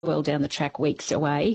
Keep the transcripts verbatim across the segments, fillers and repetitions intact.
well down the track, weeks away.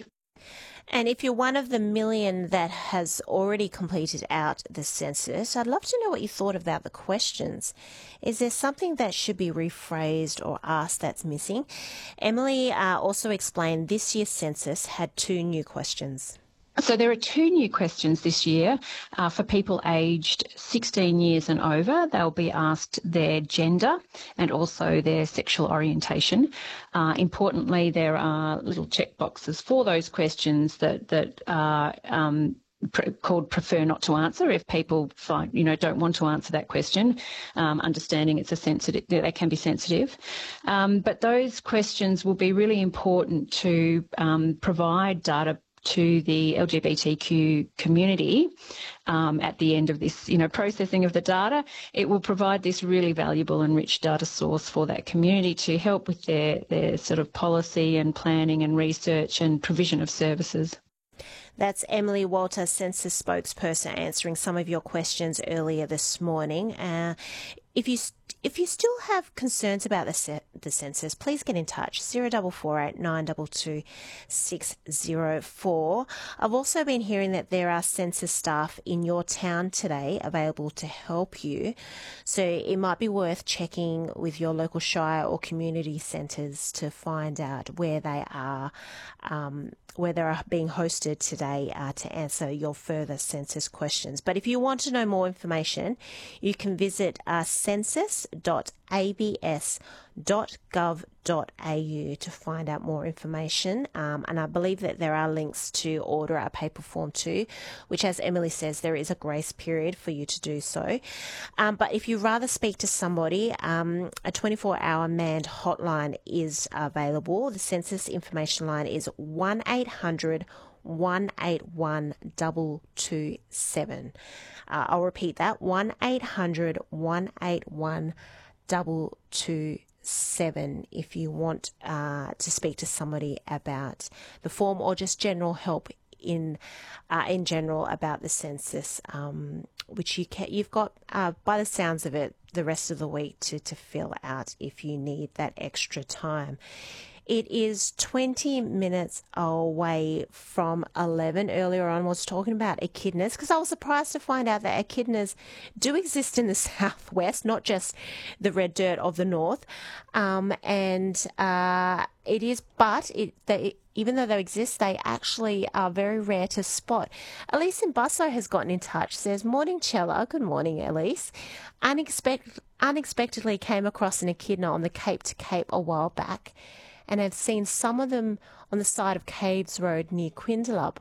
And if you're one of the million that has already completed out the census, I'd love to know what you thought about the questions. Is there something that should be rephrased or asked that's missing? Emily uh, also explained this year's census had two new questions. So there are two new questions this year uh, for people aged sixteen years and over. They'll be asked their gender and also their sexual orientation. Uh, importantly, there are little check boxes for those questions that that are um, Pre- called prefer not to answer if people find, you know, don't want to answer that question, um, understanding it's a sensitive, they can be sensitive. Um, but those questions will be really important to um, provide data to the L G B T Q community um, at the end of this, you know, processing of the data. It will provide this really valuable and rich data source for that community to help with their, their sort of policy and planning and research and provision of services. That's Emily Walter, Census spokesperson, answering some of your questions earlier this morning. Uh, if you if you still have concerns about the ce- the census, please get in touch, zero four four eight nine two two six zero four. I've also been hearing that there are census staff in your town today available to help you, so it might be worth checking with your local shire or community centres to find out where they are, um, where they are being hosted today uh, to answer your further census questions. But if you want to know more information, you can visit uh, census dot a b s dot gov dot a u to find out more information. Um, and I believe that there are links to order a paper form too, which, as Emily says, there is a grace period for you to do so. Um, but if you rather speak to somebody, um, a twenty-four hour manned hotline is available. The census information line is one eight hundred one eight one two two seven. Uh, I'll repeat that, one eight hundred one eight one two two seven if you want uh, to speak to somebody about the form or just general help in uh, in general about the census, um, which you can, you've got, uh, by the sounds of it, the rest of the week to, to fill out if you need that extra time. It is twenty minutes away from eleven. Earlier on, I was talking about echidnas because I was surprised to find out that echidnas do exist in the southwest, not just the red dirt of the north. Um, and uh, it is, but it, they, even though they exist, they actually are very rare to spot. Elise in Busso has gotten in touch, says, "Morning, Chella." Good morning, Elise. Unexpect- unexpectedly came across an echidna on the Cape to Cape a while back, and I've seen some of them on the side of Caves Road near Quindalup.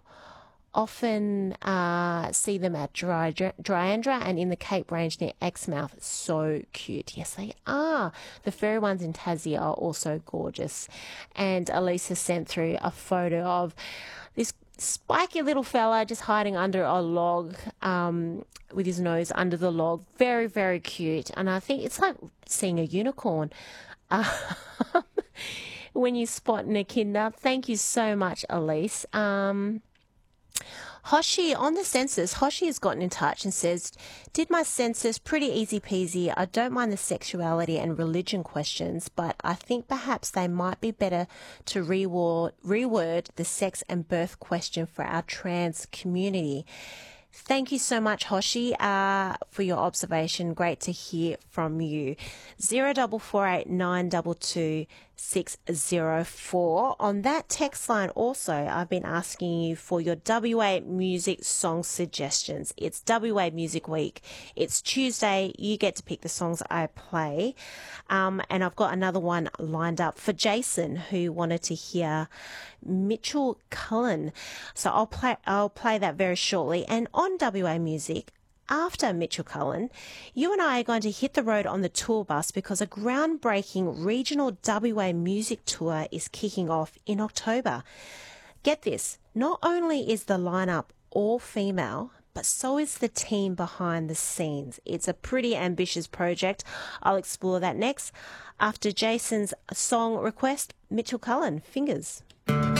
Often uh, see them at Dry, Dryandra and in the Cape Range near Exmouth. So cute. Yes, they are. The furry ones in Tassie are also gorgeous. And Elisa sent through a photo of this spiky little fella just hiding under a log um, with his nose under the log. Very, very cute. And I think it's like seeing a unicorn. Uh, when you spot an echidna. Thank you so much, Elise. Um, Hoshi, on the census, Hoshi has gotten in touch and says, "Did my census, pretty easy peasy. I don't mind the sexuality and religion questions, but I think perhaps they might be better to reword, reword the sex and birth question for our trans community." Thank you so much, Hoshi, uh, for your observation. Great to hear from you. zero four four eight nine two two six zero four. On that text line also, I've been asking you for your W A music song suggestions. It's W A Music Week. It's Tuesday. You get to pick the songs I play. Um, and I've got another one lined up for Jason, who wanted to hear Mitchell Cullen. So I'll play, I'll play that very shortly. And on W A Music, after Mitchell Cullen, you and I are going to hit the road on the tour bus because a groundbreaking regional W A music tour is kicking off in October. Get this, not only is the lineup all female, but so is the team behind the scenes. It's a pretty ambitious project. I'll explore that next. After Jason's song request, Mitchell Cullen, Fingers.